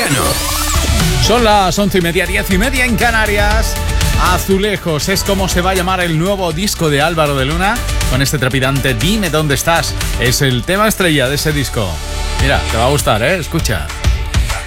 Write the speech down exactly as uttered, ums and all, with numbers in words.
verano. Son las once y media, diez y media en Canarias. Azulejos es como se va a llamar el nuevo disco de Álvaro de Luna, con este trepidante Dime dónde estás. Es el tema estrella de ese disco. Mira, te va a gustar, ¿eh? Escucha.